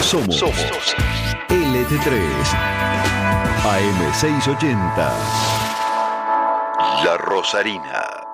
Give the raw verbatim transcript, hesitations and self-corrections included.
Somos, Somos L T tres A M seiscientos ochenta La Rosarina.